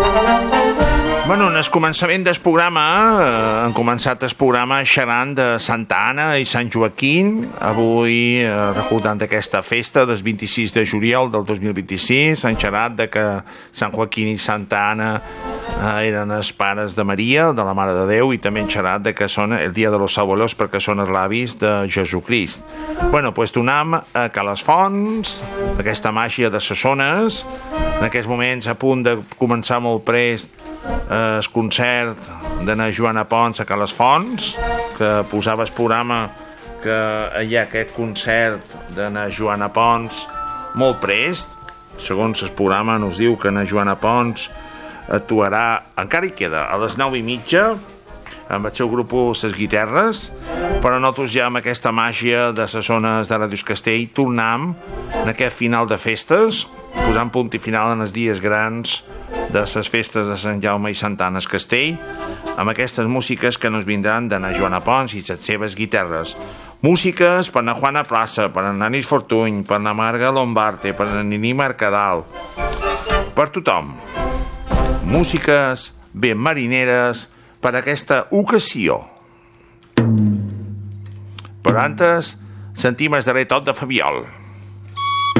Bueno, en el començament del programa han començat el programa xerrant de Santa Anna i Sant Joaquín, avui recordant aquesta festa del 26 de juliol del 2026. Han xerrat de que Sant Joaquín i Santa Anna eren els pares de Maria, de la Mare de Déu, i també han xerrat de que són el dia de los abuelos perquè són els avis de Jesucrist. Bueno, doncs tornem a Calasfonts, aquesta màgia de ses zones, en aquests moments a punt de començar molt prest el concert d'Anna Joana Pons a Calasfonts, que posava el programa que hi ha aquest concert d'Anna Joana Pons molt prest. Segons el programa nos diu que Anna Joana Pons actuarà, encara hi queda, a les 9:30 amb el seu grup Les Guitarres, però nosaltres ja amb aquesta màgia de les zones de Ràdios Castell tornem en aquest final de festes, posant punt i final en els dies grans de les festes de Sant Jaume i Santa Anna Castell, amb aquestes músiques que nos vindran d'Anna Joana Pons i les seves guitarres. Músiques per na Juana Plaça, per na Nanis Fortuny, per na Marga Lombarte, per na Nini Mercadal, per tothom. Músiques ben marineres per aquesta ocasió. Però antes sentim el darrer tot de Fabiol.